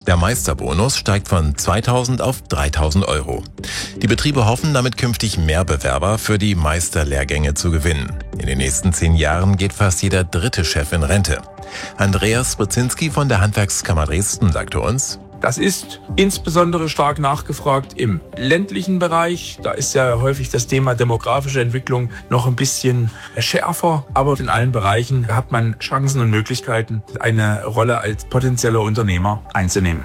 Der Meisterbonus steigt von 2.000 auf 3.000 Euro. Die Betriebe hoffen, damit künftig mehr Bewerber für die Meisterlehrgänge zu gewinnen. In den nächsten 10 Jahren geht fast jeder dritte Chef in Rente. Andreas Brzezinski von der Handwerkskammer Dresden sagte uns: Das ist insbesondere stark nachgefragt im ländlichen Bereich. Da ist ja häufig das Thema demografische Entwicklung noch ein bisschen schärfer. Aber in allen Bereichen hat man Chancen und Möglichkeiten, eine Rolle als potenzieller Unternehmer einzunehmen.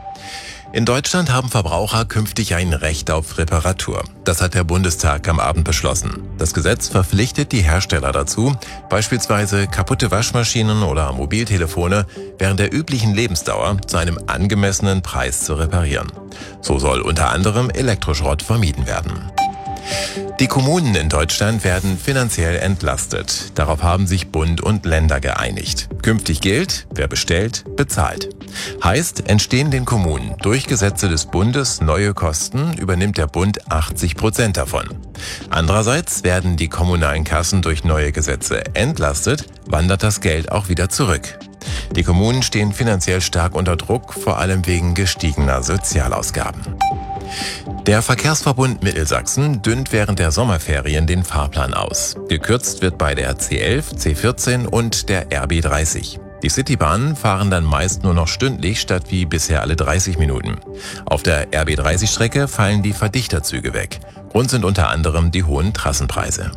In Deutschland haben Verbraucher künftig ein Recht auf Reparatur. Das hat der Bundestag am Abend beschlossen. Das Gesetz verpflichtet die Hersteller dazu, beispielsweise kaputte Waschmaschinen oder Mobiltelefone während der üblichen Lebensdauer zu einem angemessenen Preis zu reparieren. So soll unter anderem Elektroschrott vermieden werden. Die Kommunen in Deutschland werden finanziell entlastet. Darauf haben sich Bund und Länder geeinigt. Künftig gilt: wer bestellt, bezahlt. Heißt, entstehen den Kommunen durch Gesetze des Bundes neue Kosten, übernimmt der Bund 80% davon. Andererseits werden die kommunalen Kassen durch neue Gesetze entlastet, wandert das Geld auch wieder zurück. Die Kommunen stehen finanziell stark unter Druck, vor allem wegen gestiegener Sozialausgaben. Der Verkehrsverbund Mittelsachsen dünnt während der Sommerferien den Fahrplan aus. Gekürzt wird bei der C11, C14 und der RB 30. Die Citybahnen fahren dann meist nur noch stündlich statt wie bisher alle 30 Minuten. Auf der RB 30-Strecke fallen die Verdichterzüge weg. Grund sind unter anderem die hohen Trassenpreise.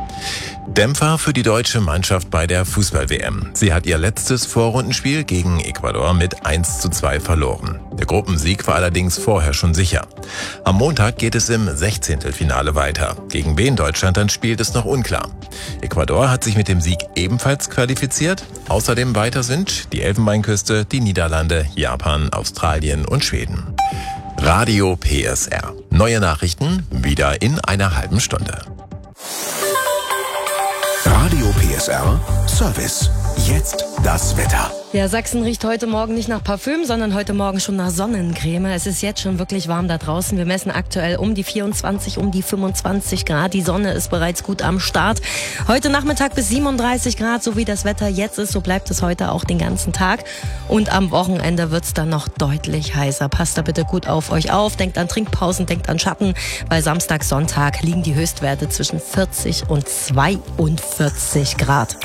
Dämpfer für die deutsche Mannschaft bei der Fußball-WM. Sie hat ihr letztes Vorrundenspiel gegen Ecuador mit 1:2 verloren. Der Gruppensieg war allerdings vorher schon sicher. Am Montag geht es im 16. Finale weiter. Gegen wen Deutschland dann spielt, ist noch unklar. Ecuador hat sich mit dem Sieg ebenfalls qualifiziert. Außerdem weiter sind die Elfenbeinküste, die Niederlande, Japan, Australien und Schweden. Radio PSR. Neue Nachrichten wieder in einer halben Stunde. Radio PSR Service. Jetzt das Wetter. Ja, Sachsen riecht heute Morgen nicht nach Parfüm, sondern heute Morgen schon nach Sonnencreme. Es ist jetzt schon wirklich warm da draußen. Wir messen aktuell um die 24, um die 25 Grad. Die Sonne ist bereits gut am Start. Heute Nachmittag bis 37 Grad, so wie das Wetter jetzt ist, so bleibt es heute auch den ganzen Tag. Und am Wochenende wird's dann noch deutlich heißer. Passt da bitte gut auf euch auf. Denkt an Trinkpausen, denkt an Schatten, weil Samstag, Sonntag liegen die Höchstwerte zwischen 40 und 42 Grad.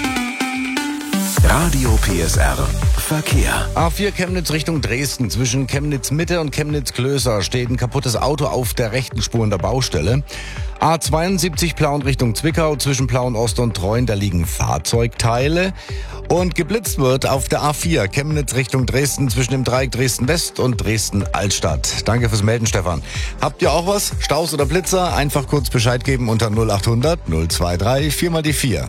Radio PSR Verkehr. A4 Chemnitz Richtung Dresden. Zwischen Chemnitz Mitte und Chemnitz Klößer steht ein kaputtes Auto auf der rechten Spur in der Baustelle. A72 Plauen Richtung Zwickau. Zwischen Plauen Ost und Treuen, da liegen Fahrzeugteile. Und geblitzt wird auf der A4 Chemnitz Richtung Dresden zwischen dem Dreieck Dresden West und Dresden Altstadt. Danke fürs Melden, Stefan. Habt ihr auch was? Staus oder Blitzer? Einfach kurz Bescheid geben unter 0800 023 4x4.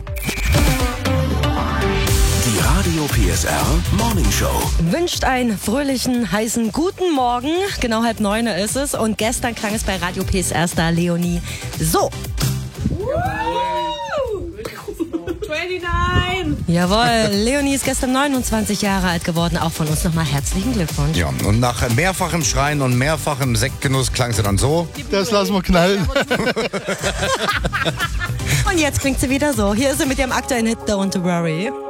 Die Radio PSR Morning Show. Wünscht einen fröhlichen, heißen guten Morgen. Genau 8:30 ist es. Und gestern klang es bei Radio PSR-Star Leonie so. 29! Jawohl, Leonie ist gestern 29 Jahre alt geworden. Auch von uns nochmal herzlichen Glückwunsch. Ja, und nach mehrfachem Schreien und mehrfachem Sektgenuss klang sie dann so. Das lassen wir knallen. Und jetzt klingt sie wieder so. Hier ist sie mit ihrem aktuellen Hit Don't Worry.